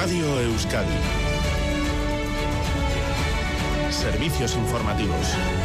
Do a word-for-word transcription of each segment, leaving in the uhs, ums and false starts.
Radio Euskadi. Servicios informativos.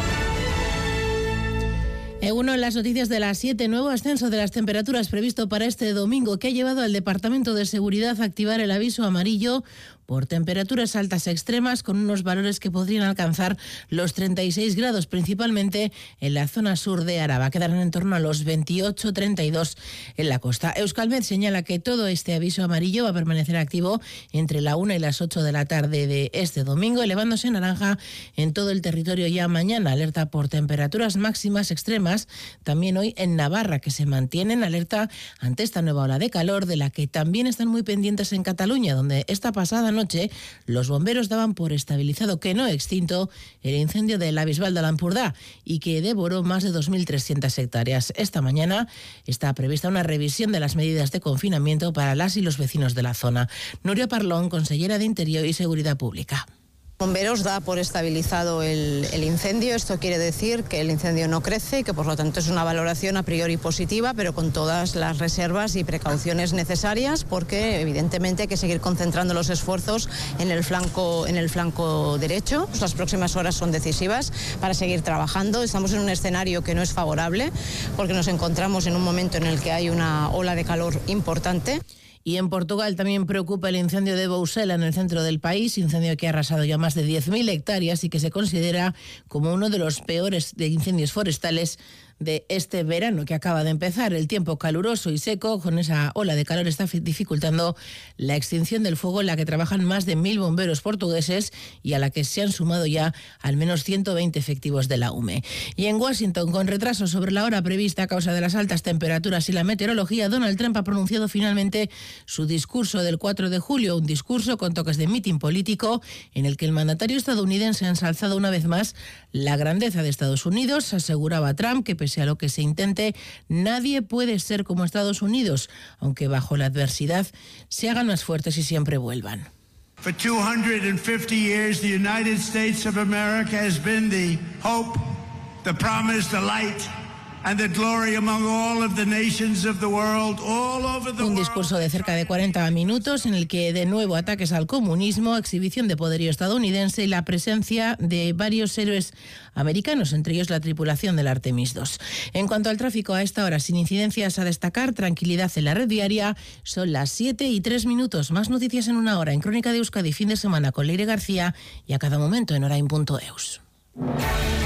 Uno en las noticias de las siete, nuevo ascenso de las temperaturas previsto para este domingo, que ha llevado al Departamento de Seguridad a activar el aviso amarillo por temperaturas altas extremas, con unos valores que podrían alcanzar los treinta y seis grados, principalmente en la zona sur de Araba. Quedarán en torno a los veintiocho treinta y dos en la costa. Euskalmet señala que todo este aviso amarillo va a permanecer activo entre la una y las ocho de la tarde de este domingo, elevándose en naranja en todo el territorio ya mañana. Alerta por temperaturas máximas extremas también hoy en Navarra, que se mantiene en alerta ante esta nueva ola de calor, de la que también están muy pendientes en Cataluña, donde esta pasada noche los bomberos daban por estabilizado, que no extinto, el incendio de la Bisbal de l'Empordà y que devoró más de dos mil trescientas hectáreas. Esta mañana está prevista una revisión de las medidas de confinamiento para las y los vecinos de la zona. Nuria Parlón, consellera de Interior y Seguridad Pública. Bomberos da por estabilizado el, el incendio. Esto quiere decir que el incendio no crece y que por lo tanto es una valoración a priori positiva, pero con todas las reservas y precauciones necesarias, porque evidentemente hay que seguir concentrando los esfuerzos en el flanco, en el flanco derecho. Las próximas horas son decisivas para seguir trabajando. Estamos en un escenario que no es favorable, porque nos encontramos en un momento en el que hay una ola de calor importante. Y en Portugal también preocupa el incendio de Bousela, en el centro del país, incendio que ha arrasado ya más de diez mil hectáreas y que se considera como uno de los peores de incendios forestales de este verano que acaba de empezar. El tiempo caluroso y seco con esa ola de calor está dificultando la extinción del fuego, en la que trabajan más de mil bomberos portugueses y a la que se han sumado ya al menos ciento veinte efectivos de la U M E. Y en Washington, con retraso sobre la hora prevista a causa de las altas temperaturas y la meteorología, Donald Trump ha pronunciado finalmente su discurso del cuatro de julio, un discurso con toques de mitin político en el que el mandatario estadounidense ha ensalzado una vez más la grandeza de Estados Unidos. Aseguraba Trump que pese a lo que se intente, nadie puede ser como Estados Unidos, aunque bajo la adversidad se hagan más fuertes y siempre vuelvan. For two hundred fifty years, the United States of America has been the hope, the promise, the light, and the glory among all of the nations of the world, all over the Un world. discurso de cerca de cuarenta minutos en el que de nuevo ataques al comunismo, exhibición de poderío estadounidense y la presencia de varios héroes americanos, entre ellos la tripulación del Artemis dos. En cuanto al tráfico, a esta hora sin incidencias a destacar, tranquilidad en la red viaria. Son las siete y tres minutos. Más noticias en una hora en Crónica de Euskadi, fin de semana con Leire García, y a cada momento en orain punto eus.